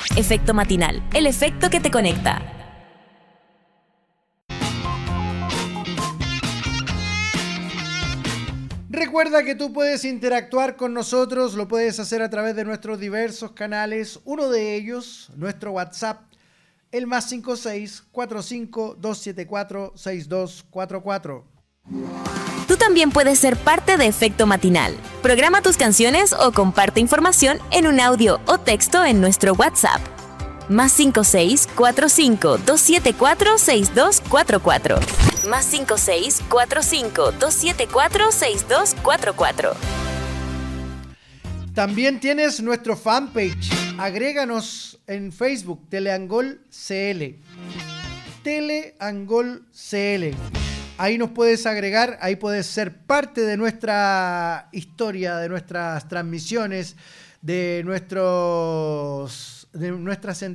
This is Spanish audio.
Efecto Matinal, el efecto que te conecta. Recuerda que tú puedes interactuar con nosotros, lo puedes hacer a través de nuestros diversos canales. Uno de ellos, nuestro WhatsApp, el +56 45 274 6244. Tú también puedes ser parte de Efecto Matinal. Programa tus canciones o comparte información en un audio o texto en nuestro WhatsApp. +56 45 274 6244. +56 45 274 6244. También tienes nuestro fanpage. Agréganos en Facebook, Teleangol CL. Teleangol CL. Ahí nos puedes agregar, ahí puedes ser parte de nuestra historia, de nuestras transmisiones, de nuestras